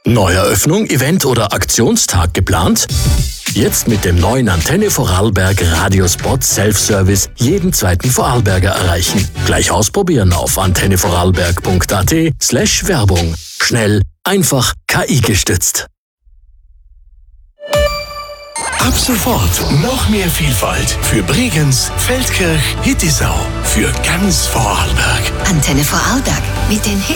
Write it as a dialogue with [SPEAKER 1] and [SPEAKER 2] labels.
[SPEAKER 1] Neueröffnung, Event oder Aktionstag geplant? Jetzt mit dem neuen Antenne Vorarlberg Radiospot Self-Service jeden zweiten Vorarlberger erreichen. Gleich ausprobieren auf antennevorarlberg.at/Werbung. Schnell, einfach, KI-gestützt.
[SPEAKER 2] Ab sofort noch mehr Vielfalt für Bregenz, Feldkirch, Hittisau, für ganz Vorarlberg.
[SPEAKER 3] Antenne Vorarlberg mit den Hits